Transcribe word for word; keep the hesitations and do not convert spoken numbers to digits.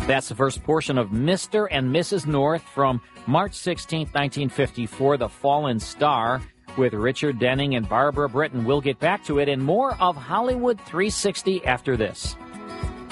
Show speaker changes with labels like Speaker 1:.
Speaker 1: That's the first portion of Mister and Missus North from March sixteenth, nineteen fifty-four, The Fallen Star, with Richard Denning and Barbara Britton. We'll get back to it and more of Hollywood three sixty after this.